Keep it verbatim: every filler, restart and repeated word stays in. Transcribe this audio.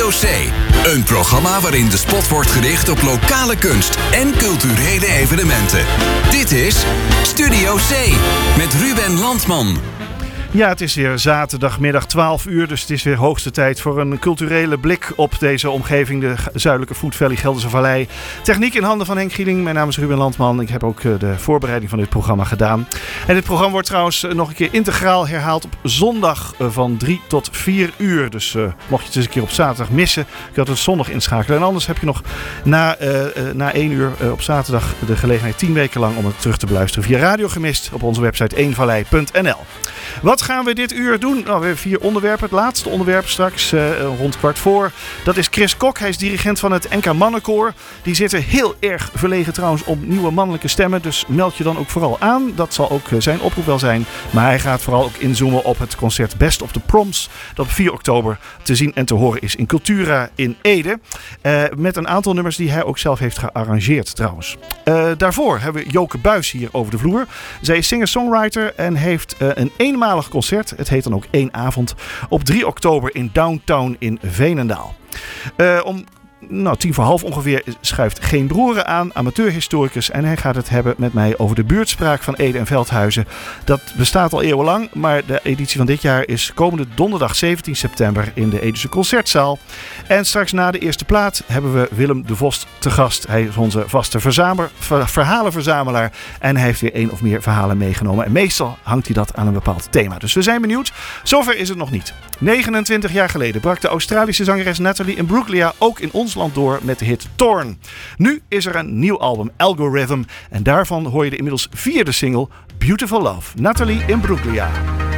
C. Een programma waarin de spot wordt gericht op lokale kunst en culturele evenementen. Dit is Studio C met Ruben Landman. Ja, het is weer zaterdagmiddag twaalf uur, dus het is weer hoogste tijd voor een culturele blik op deze omgeving, de zuidelijke Food Valley, Gelderse Vallei. Techniek in handen van Henk Gieling. Mijn naam is Ruben Landman. Ik heb ook de voorbereiding van dit programma gedaan. En dit programma wordt trouwens nog een keer integraal herhaald op zondag van drie tot vier uur. Dus uh, mocht je het eens een keer op zaterdag missen, kun je het zondag inschakelen. En anders heb je nog na, uh, uh, na één uur uh, op zaterdag de gelegenheid tien weken lang om het terug te beluisteren via Radio Gemist op onze website één vallei punt n l. Wat gaan we dit uur doen? Nou, we hebben vier onderwerpen. Het laatste onderwerp straks uh, rond kwart voor. Dat is Chris Kok. Hij is dirigent van het N K Mannenkoor. Die zitten heel erg verlegen trouwens om nieuwe mannelijke stemmen. Dus meld je dan ook vooral aan. Dat zal ook zijn oproep wel zijn. Maar hij gaat vooral ook inzoomen op het concert Best of the Proms. Dat op vier oktober te zien en te horen is in Cultura in Ede. Uh, met een aantal nummers die hij ook zelf heeft gearrangeerd trouwens. Uh, daarvoor hebben we Joke Buys hier over de vloer. Zij is singer-songwriter en heeft uh, een eenmalig concert. Het heet dan ook één avond. Op drie oktober in Downtown in Veenendaal. Uh, om nou, tien voor half ongeveer schuift Geen Broeren aan, amateurhistoricus. En hij gaat het hebben met mij over de buurtspraak van Ede en Veldhuizen. Dat bestaat al eeuwenlang, maar de editie van dit jaar is komende donderdag zeventien september in de Edische Concertzaal. En straks na de eerste plaat hebben we Willem de Vos te gast. Hij is onze vaste verzamer, ver, verhalenverzamelaar en hij heeft weer één of meer verhalen meegenomen. En meestal hangt hij dat aan een bepaald thema. Dus we zijn benieuwd. Zover is het nog niet. negenentwintig jaar geleden brak de Australische zangeres Natalie Imbruglia ook in ons land door met de hit Torn. Nu is er een nieuw album, Algorithm, en daarvan hoor je de inmiddels vierde single Beautiful Love. Natalie Imbruglia.